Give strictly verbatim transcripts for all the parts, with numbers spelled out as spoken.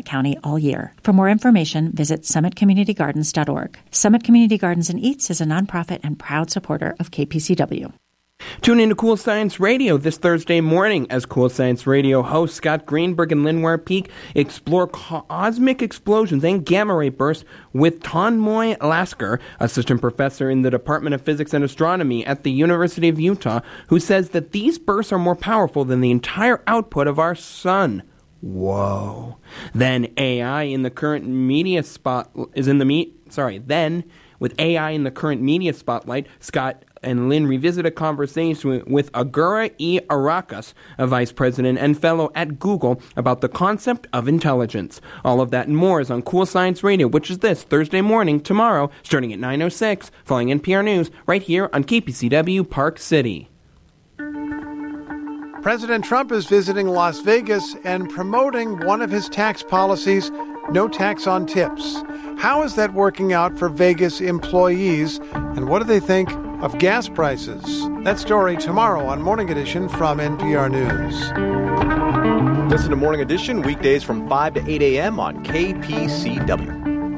County all year. For more information, visit summit community gardens dot org. Summit Community Gardens and Eats is a nonprofit and proud supporter of K P C W. Tune in to Cool Science Radio this Thursday morning as Cool Science Radio hosts Scott Greenberg and Linwar Peak explore cosmic explosions and gamma ray bursts with Tonmoy Lasker, assistant professor in the Department of Physics and Astronomy at the University of Utah, who says that these bursts are more powerful than the entire output of our sun. Whoa. Then A I in the current media spot is in the me- sorry, then with A I in the current media spotlight, Scott and Lynn revisit a conversation with Agura E. Arakas, a vice president and fellow at Google, about the concept of intelligence. All of that and more is on Cool Science Radio, which is this Thursday morning, tomorrow, starting at nine oh six, following N P R News, right here on K P C W Park City. President Trump is visiting Las Vegas and promoting one of his tax policies, no tax on tips. How is that working out for Vegas employees, and what do they think of gas prices? That story tomorrow on Morning Edition from N P R News. Listen to Morning Edition weekdays from five to eight a.m. on K P C W.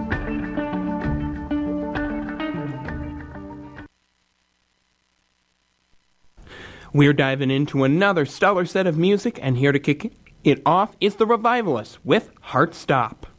We're diving into another stellar set of music, and here to kick it off is the Revivalists with Heart Stop.